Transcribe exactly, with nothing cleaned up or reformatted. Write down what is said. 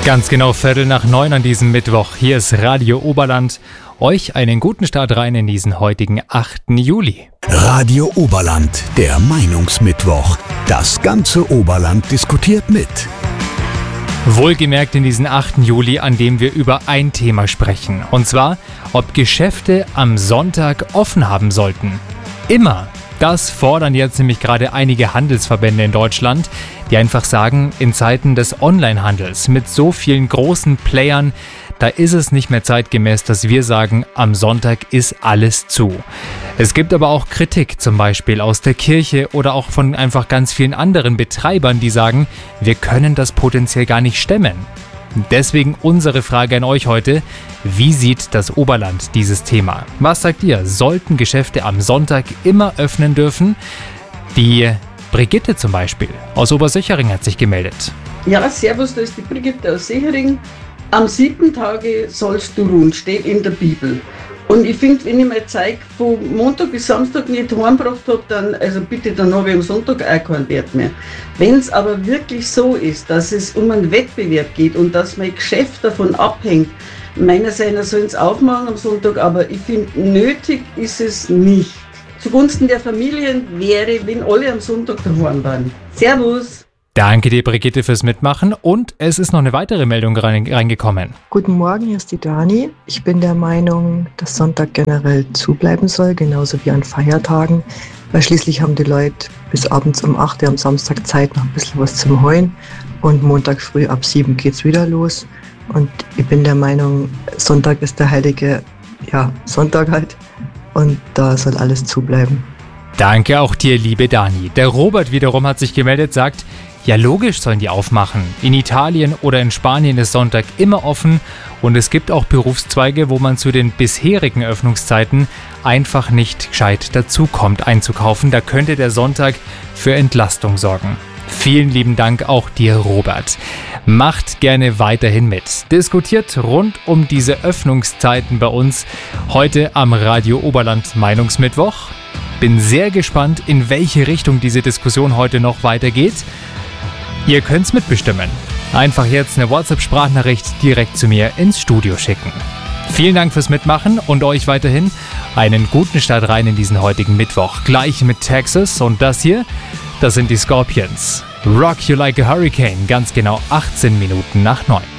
Ganz genau Viertel nach neun an diesem Mittwoch. Hier ist Radio Oberland. Euch einen guten Start rein in diesen heutigen achten Juli. Radio Oberland, der Meinungsmittwoch. Das ganze Oberland diskutiert mit. Wohlgemerkt in diesen achten Juli, an dem wir über ein Thema sprechen. Und zwar, ob Geschäfte am Sonntag offen haben sollten. Immer. Das fordern jetzt nämlich gerade einige Handelsverbände in Deutschland, die einfach sagen, in Zeiten des Onlinehandels mit so vielen großen Playern, da ist es nicht mehr zeitgemäß, dass wir sagen, am Sonntag ist alles zu. Es gibt aber auch Kritik, zum Beispiel aus der Kirche oder auch von einfach ganz vielen anderen Betreibern, die sagen, wir können das potenziell gar nicht stemmen. Deswegen unsere Frage an euch heute: Wie sieht das Oberland dieses Thema? Was sagt ihr? Sollten Geschäfte am Sonntag immer öffnen dürfen? Die Brigitte zum Beispiel aus Obersichering hat sich gemeldet. Ja, servus, da ist die Brigitte aus Sichering. Am siebten Tage sollst du ruhen, steht in der Bibel. Und ich finde, wenn ich mir zeige, von Montag bis Samstag nicht heimgebracht habe, dann, also bitte, dann habe ich am Sonntag auch keinen Wert mehr. Wenn es aber wirklich so ist, dass es um einen Wettbewerb geht und dass mein Geschäft davon abhängt, meinerseits sollen es aufmachen am Sonntag, aber ich finde, nötig ist es nicht. Zugunsten der Familien wäre, wenn alle am Sonntag daheim waren. Servus! Danke dir, Brigitte, fürs Mitmachen. Und es ist noch eine weitere Meldung reingekommen. Guten Morgen, hier ist die Dani. Ich bin der Meinung, dass Sonntag generell zubleiben soll, genauso wie an Feiertagen. Weil schließlich haben die Leute bis abends um acht Uhr am Samstag Zeit, noch ein bisschen was zum Heuen. Und Montag früh ab sieben geht's wieder los. Und ich bin der Meinung, Sonntag ist der heilige, ja, Sonntag halt. Und da soll alles zubleiben. Danke auch dir, liebe Dani. Der Robert wiederum hat sich gemeldet, sagt, ja, logisch sollen die aufmachen. In Italien oder in Spanien ist Sonntag immer offen und es gibt auch Berufszweige, wo man zu den bisherigen Öffnungszeiten einfach nicht gescheit dazukommt einzukaufen. Da könnte der Sonntag für Entlastung sorgen. Vielen lieben Dank auch dir, Robert. Macht gerne weiterhin mit. Diskutiert rund um diese Öffnungszeiten bei uns heute am Radio Oberland Meinungsmittwoch. Bin sehr gespannt, in welche Richtung diese Diskussion heute noch weitergeht. Ihr könnt's mitbestimmen. Einfach jetzt eine WhatsApp-Sprachnachricht direkt zu mir ins Studio schicken. Vielen Dank fürs Mitmachen und euch weiterhin einen guten Start rein in diesen heutigen Mittwoch. Gleich mit Texas und das hier, das sind die Scorpions. Rock You Like a Hurricane, ganz genau achtzehn Minuten nach neun.